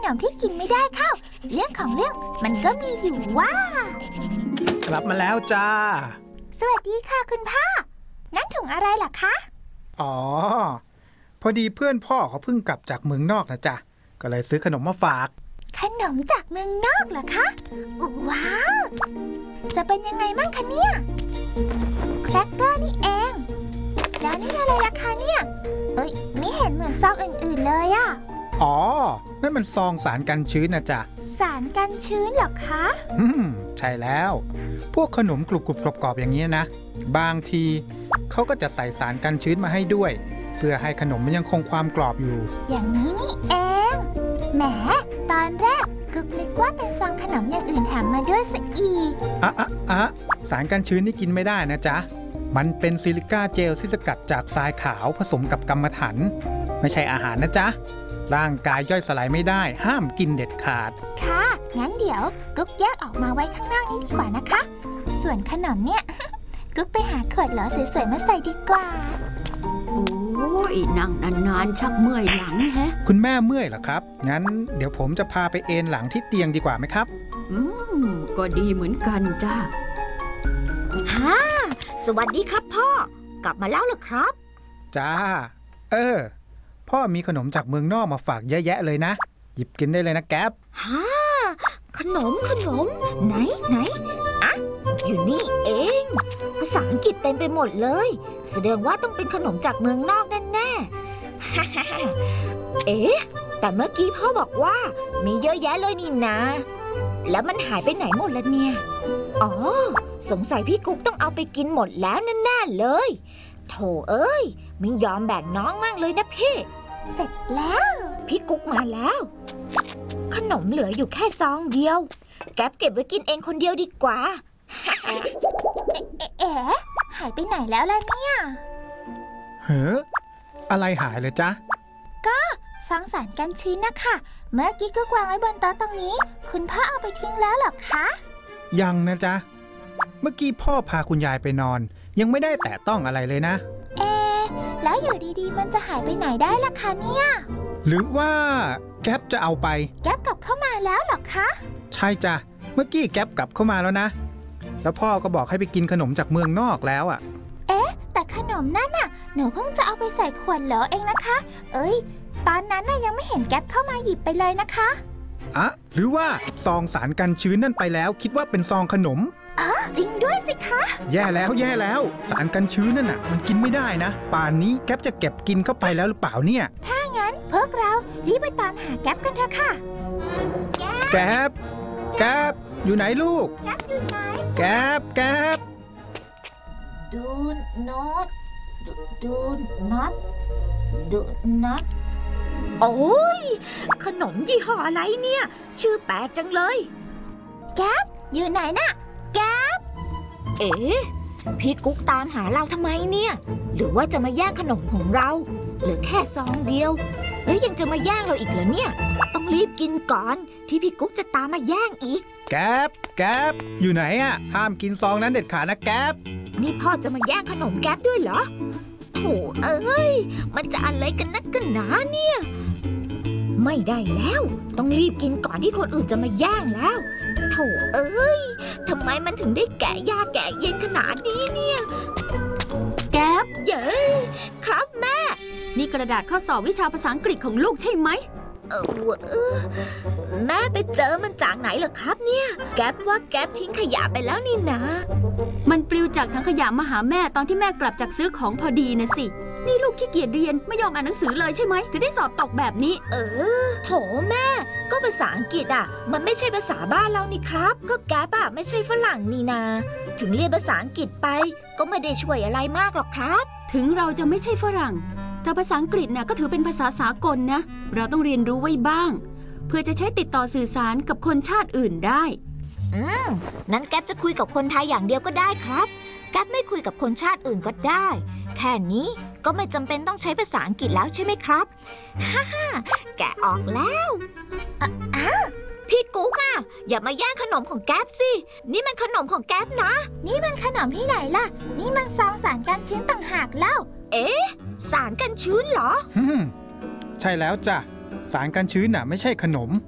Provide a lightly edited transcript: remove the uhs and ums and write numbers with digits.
นมที่กินไม่ได้เข้าเรื่องของเรื่องมันก็มีอยู่ว่ากลับมาแล้วจ้าสวัสดีค่ะคุณพ่อนั่นถุงอะไรล่ะคะอ๋อพอดีเพื่อนพ่อเขาเพิ่งกลับจากเมืองนอกนะจ๊ะก็เลยซื้อขนมมาฝากขนมจากเมืองนอกเหรอคะว้าวจะเป็นยังไงบ้างคะเนี่ยแครกเกอร์นี่เองแล้วนี่อะไรล่ะคะเนี่ยไม่เห็นเหมือนซองอื่นๆเลยอะอ๋อนั่นมันซองสารกันชื้นนะจ๊ะสารกันชื้นเหรอคะใช่แล้วพวกขนมกรุบกรุบกรอบๆอย่างนี้นะบางทีเขาก็จะใส่สารกันชื้นมาให้ด้วยเพื่อให้ขนมมันยังคงความกรอบอยู่อย่างนี้นี่เองแหมตอนแรกกึกนึกว่าเป็นซองขนมอย่างอื่นแถมมาด้วยซะอีกสารกันชื้นนี่กินไม่ได้นะจ๊ะมันเป็นซิลิก้าเจลที่สกัดจากทรายขาวผสมกับกรรมฐานไม่ใช่อาหารนะจ๊ะร่างกายย่อยสลายไม่ได้ห้ามกินเด็ดขาดค่ะงั้นเดี๋ยวกุ๊กแยกออกมาไว้ข้างนอกนี้ดีกว่านะคะส่วนขนมเนี่ย กุ๊กไปหาขวดหลอสวยๆมาใส่ดีกว่าโอ้ยนั่งนานๆชักเมื่อยหลังแฮะคุณแม่เมื่อยเหรอครับงั้นเดี๋ยวผมจะพาไปเอนหลังที่เตียงดีกว่าไหมครับก็ดีเหมือนกันจ้าสวัสดีครับพ่อกลับมาแล้วเหรอครับจ้าพ่อมีขนมจากเมืองนอกมาฝากเยอะแยะเลยนะหยิบกินได้เลยนะแก๊ปขนมไหนอ่ะอยู่นี่เองภาษาอังกฤษเต็มไปหมดเลยแสดงว่าต้องเป็นขนมจากเมืองนอกแน่ๆ แต่เมื่อกี้พ่อบอกว่ามีเยอะแยะเลยนี่นะแล้วมันหายไปไหนหมดแล้วเนี่ยอ๋อสงสัยพี่กุ๊กต้องเอาไปกินหมดแล้วแน่ๆเลยโถเอ้ยไม่ยอมแบ่งน้องมากเลยนะพี่เสร็จแล้วพี่กุ๊กมาแล้วขนมเหลืออยู่แค่ซองเดียวแก๊ปเก็บไว้กินเองคนเดียวดีกว่าหายไปไหนแล้วล่ะเนี่ยอะไรหายเลยจ๊ะก็ซองสารกันชื้นนะคะเมื่อกี้ก็วางไว้บนโต๊ะตรงนี้คุณพ่อเอาไปทิ้งแล้วหรอคะยังนะจ๊ะเมื่อกี้พ่อพาคุณยายไปนอนยังไม่ได้แตะต้องอะไรเลยนะแล้วอยู่ดีๆมันจะหายไปไหนได้ล่ะคะเนี่ยหรือว่าแก๊ปจะเอาไปแก๊ปกลับเข้ามาแล้วหรอคะใช่จ้ะเมื่อกี้แก๊ปกลับเข้ามาแล้วนะแล้วพ่อก็บอกให้ไปกินขนมจากเมืองนอกแล้วอ่ะแต่ขนมนั่นน่ะหนูเพิ่งจะเอาไปใส่ขวดเหลอเองนะคะตอนนั้นน่ะยังไม่เห็นแก๊ปเข้ามาหยิบไปเลยนะคะหรือว่าซองสารกันชื้นนั่นไปแล้วคิดว่าเป็นซองขนมจริงด้วยสิคะแย่แล้วสารกันชื้นนั่นน่ะมันกินไม่ได้นะป่านนี้แก๊ปจะเก็บกินเข้าไปแล้วหรือเปล่าเนี่ยถ้างั้นพวกเรารีบไปตามหาแก๊ปกันเถอะค่ะแก๊ปอยู่ไหนลูกแก๊ปอยู่ไหนแก๊ป Do not โอ้ยขนมยี่ห้ออะไรเนี่ยชื่อแปลกจังเลยแก๊ปอยู่ไหนน่ะแก๊ปพี่กุ๊กตามหาเราทำไมเนี่ยหรือว่าจะมาแย่งขนมของเราเหลือแค่ซองเดียวแล้วยังจะมาแย่งเราอีกเหรอเนี่ยต้องรีบกินก่อนที่พี่กุ๊กจะตามมาแย่งอีกแก๊ปอยู่ไหนอ่ะห้ามกินซองนั้นเด็ดขาดนะแก๊ปนี่พ่อจะมาแย่งขนมแก๊ปด้วยเหรอโถมันจะอะไรกันนักกันหนาเนี่ยไม่ได้แล้วต้องรีบกินก่อนที่คนอื่นจะมาแย่งแล้วโถทำไมมันถึงได้แกะยากแกะเย็นขนาดนี้เนี่ยแก๊ปครับแม่นี่กระดาษข้อสอบวิชาภาษาอังกฤษของลูกใช่ไหมแม่ไปเจอมันจากไหนเหรอครับเนี่ยแก๊ปว่าแก๊ปทิ้งขยะไปแล้วนี่นะมันปลิวจากถังขยะมาหาแม่ตอนที่แม่กลับจากซื้อของพอดีนะสินี่ลูกขี้เกียจเรียนไม่ยอมอ่านหนังสือเลยใช่ไหมถึงได้สอบตกแบบนี้โถแม่ก็ภาษาอังกฤษมันไม่ใช่ภาษาบ้านเรานี่ครับก็แก๊ปไม่ใช่ฝรั่งนี่นาถึงเรียนภาษาอังกฤษไปก็ไม่ได้ช่วยอะไรมากหรอกครับถึงเราจะไม่ใช่ฝรั่งแต่ภาษาอังกฤษน่ะก็ถือเป็นภาษาสากลนะเราต้องเรียนรู้ไว้บ้างเพื่อจะใช้ติดต่อสื่อสารกับคนชาติอื่นได้นั้นแก๊ปจะคุยกับคนไทยอย่างเดียวก็ได้ครับแก๊ปไม่คุยกับคนชาติอื่นก็ได้แค่นี้ก็ไม่จำเป็นต้องใช้ภาษาอังกฤษแล้วใช่ไหมครับแกะออกแล้วพี่กุ๊กอย่ามาแย่งขนมของแก๊ปสินี่มันขนมของแก๊ปนะนี่มันขนมที่ไหนล่ะนี่มันซองสารกันชื้นต่างหากเล่าสารกันชื้นเหรอใช่แล้วจ้ะสารกันชื้นน่ะไม่ใช่ขนม